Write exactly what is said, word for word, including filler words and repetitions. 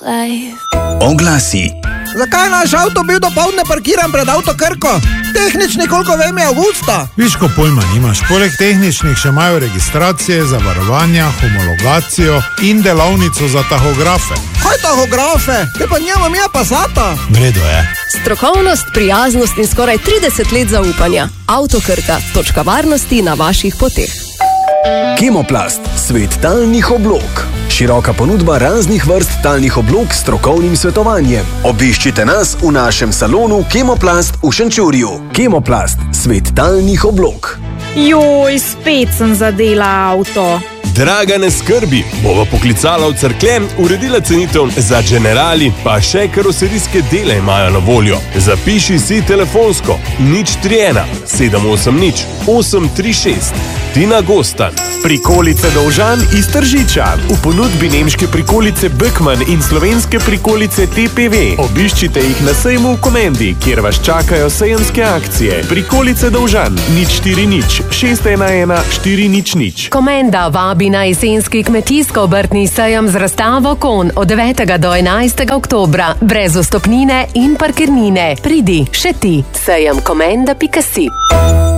Oglasi. Zakaj je naš avto bil dopoldne parkiran pred Avto Krko? Tehnični, koliko vem, je avgusta. Viš, ko pojma nimaš. Poleg tehničnih še imajo registracije, zavarovanja, homologacijo in delavnico za tahografe. Kaj tahografe? Te pa njema mi je Passata. Vredo je. Strokovnost, prijaznost in skoraj trideset let zaupanja. Avto Krka, točka varnosti na vaših poteh. Kemoplast, svet talnih oblog. Široka ponudba raznih vrst talnih oblog s strokovnim svetovanjem. Obiščite nas v našem salonu Kemoplast v Šenčurju. Kemoplast, svet talnih oblog. Joj, spet sem zadela avto. Draga, ne skrbi, bova poklicala v Cerklje, uredila cenitev za Generali, pa še karoserijske dele imajo na voljo. Zapiši si telefonsko nič tri ena sedem osem nič osem tri šest. Tina Gostan. Prikolice Dovžan iz Tržiča. V ponudbi nemške prikolice Böckmann in slovenske prikolice T P V. Obiščite jih na sejmu v Komendi, kjer vas čakajo sejemske akcije. Prikolice Dovžan nič štiri nič šest ena ena štiri nič nič. Komenda vabi na jesenski kmetijsko-obrtni sejem z razstavo konj od devetega do enajstega oktobra, brez vstopnine in parkirnine. Pridi še ti, sejem komenda pika si.